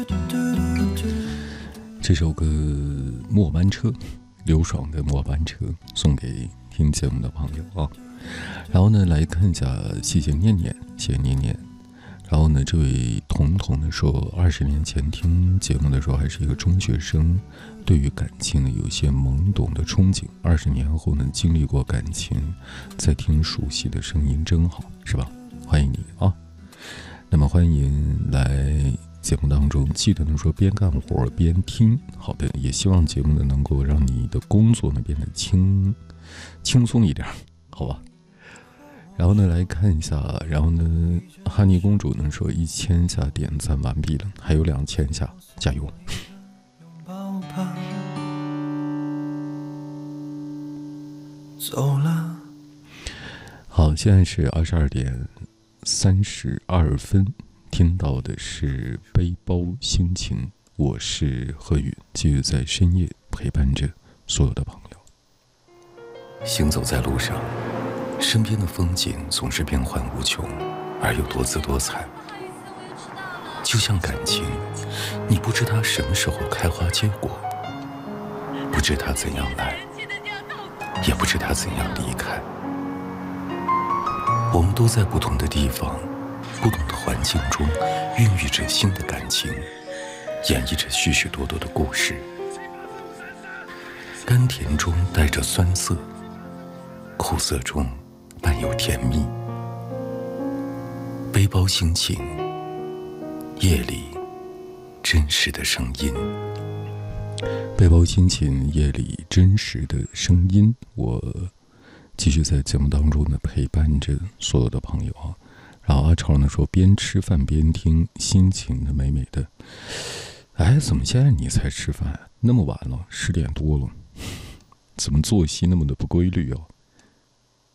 这首歌《末班车》，刘爽的《末班车》送给听节目的朋友啊。然后呢，来看一下，谢谢念念，谢谢念念。然后呢，这位彤彤呢说，20年前听节目的时候还是一个中学生，对于感情呢有些懵懂的憧憬。20年后呢，经历过感情，再听熟悉的声音真好，是吧？欢迎你啊！那么欢迎来节目当中，记得呢说边干活边听。好的，也希望节目呢能够让你的工作呢变得轻松一点，好吧？然后呢，来看一下，然后呢，哈尼公主呢说1000下点赞完毕了，还有2000下，加油！走了。好，现在是22点32分，听到的是背包心情，我是何宇，继续在深夜陪伴着所有的朋友。行走在路上，身边的风景总是变幻无穷，而又多姿多彩。就像感情，你不知它什么时候开花结果，不知它怎样来，也不知它怎样离开。我们都在不同的地方，不同的环境中，孕育着新的感情，演绎着许许多多的故事。甘甜中带着酸涩，苦涩中伴有甜蜜。背包心情，夜里真实的声音。背包心情，夜里真实的声音。我继续在节目当中呢陪伴着所有的朋友啊。然后阿超呢说边吃饭边听，心情的美美的。哎，怎么现在你才吃饭？那么晚了，10点多了，怎么作息那么的不规律哦？